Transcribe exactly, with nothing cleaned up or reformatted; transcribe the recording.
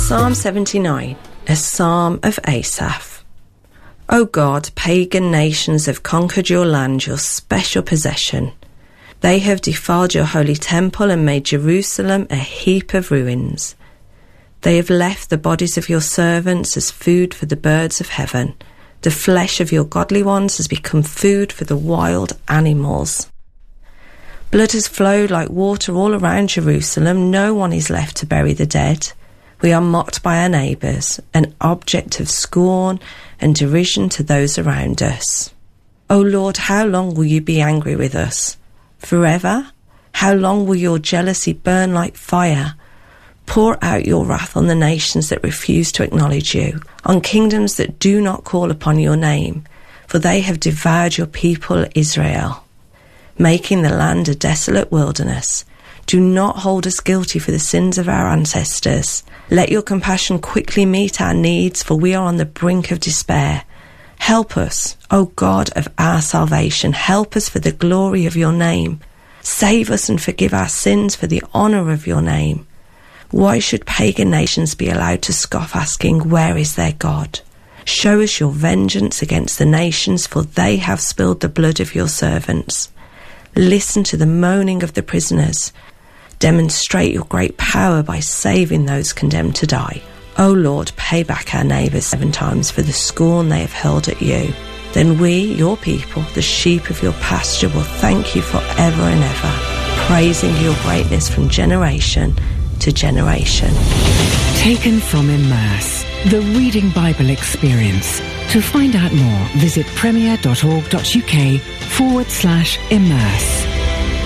Psalm seventy-nine, a psalm of Asaph. O God, pagan nations have conquered your land, your special possession. They have defiled your holy temple and made Jerusalem a heap of ruins. They have left the bodies of your servants as food for the birds of heaven. The flesh of your godly ones has become food for the wild animals. Blood has flowed like water all around Jerusalem. No one is left to bury the dead. We are mocked by our neighbours, an object of scorn and derision to those around us. O Lord, how long will you be angry with us? Forever? How long will your jealousy burn like fire? Pour out your wrath on the nations that refuse to acknowledge you, on kingdoms that do not call upon your name, for they have devoured your people Israel, making the land a desolate wilderness. Do not hold us guilty for the sins of our ancestors. Let your compassion quickly meet our needs, for we are on the brink of despair. Help us, O God of our salvation. Help us for the glory of your name. Save us and forgive our sins for the honour of your name. Why should pagan nations be allowed to scoff, asking, where is their God? Show us your vengeance against the nations, for they have spilled the blood of your servants. Listen to the moaning of the prisoners. Demonstrate your great power by saving those condemned to die. O Lord, pay back our neighbours seven times for the scorn they have hurled at you. Then we, your people, the sheep of your pasture, will thank you forever and ever, praising your greatness from generation to generation. Taken from Immerse, the Reading Bible Experience. To find out more, visit premier.org.uk forward slash immerse.